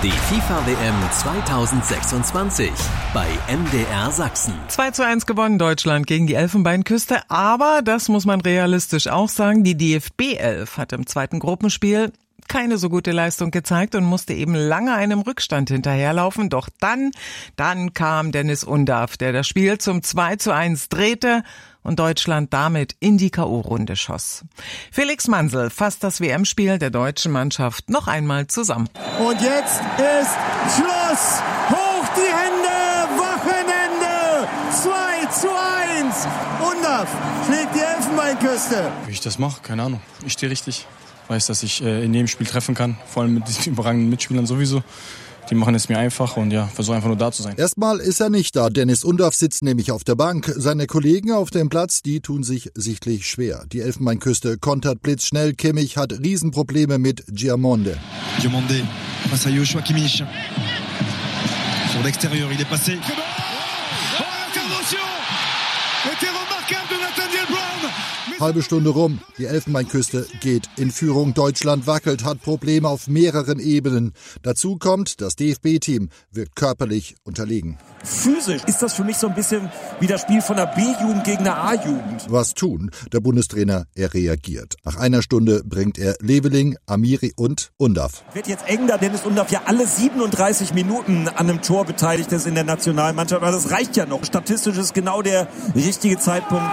Die FIFA-WM 2026 bei MDR Sachsen. 2:1 gewonnen Deutschland gegen die Elfenbeinküste, aber das muss man realistisch auch sagen, die DFB 11 hat im zweiten Gruppenspiel keine so gute Leistung gezeigt und musste eben lange einem Rückstand hinterherlaufen. Doch dann kam Deniz Undav, der das Spiel zum 2:1 drehte und Deutschland damit in die K.O.-Runde schoss. Felix Mansel fasst das WM-Spiel der deutschen Mannschaft noch einmal zusammen. Und jetzt ist Schluss! Hoch die Hände! Wochenende! 2:1! Undav schlägt die Elfenbeinküste. Wie ich das mache, keine Ahnung. Ich stehe richtig. Weiß, dass ich in jedem Spiel treffen kann, vor allem mit diesen überragenden Mitspielern sowieso. Die machen es mir einfach und versuche einfach nur da zu sein. Erstmal ist er nicht da. Deniz Undav sitzt nämlich auf der Bank. Seine Kollegen auf dem Platz, die tun sich sichtlich schwer. Die Elfenbeinküste kontert blitzschnell. Kimmich hat Riesenprobleme mit Giamonde. Giamonde face à Joshua Kimmich. Sur l'extérieur, il est passé. Oh, l'intervention était remarquable de Nathaniel Brown. Halbe Stunde rum, die Elfenbeinküste geht in Führung. Deutschland wackelt, hat Probleme auf mehreren Ebenen. Dazu kommt, das DFB-Team wirkt körperlich unterlegen. Physisch ist das für mich so ein bisschen wie das Spiel von der B-Jugend gegen der A-Jugend. Was tun? Der Bundestrainer, er reagiert. Nach einer Stunde bringt er Leveling, Amiri und Undav. Wird jetzt eng, da Deniz Undav ja alle 37 Minuten an einem Tor beteiligt ist in der Nationalmannschaft. Aber das reicht ja noch. Statistisch ist genau der richtige Zeitpunkt.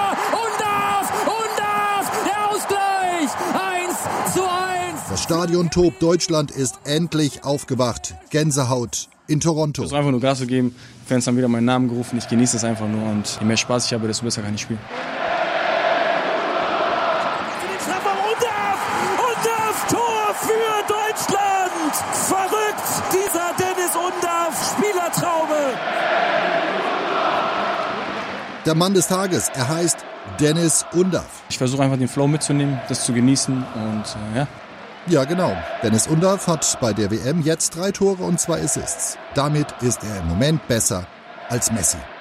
Das Stadion tobt, Deutschland ist endlich aufgewacht. Gänsehaut in Toronto. Ich versuche einfach nur Gas zu geben. Die Fans haben wieder meinen Namen gerufen. Ich genieße es einfach nur. Und je mehr Spaß ich habe, desto besser kann ich spielen. Undav, Tor für Deutschland! Verrückt, dieser Deniz Undav, Spielertraube! Der Mann des Tages, er heißt Deniz Undav. Ich versuche einfach den Flow mitzunehmen, das zu genießen und Ja, genau. Deniz Undav hat bei der WM jetzt 3 Tore und 2 Assists. Damit ist er im Moment besser als Messi.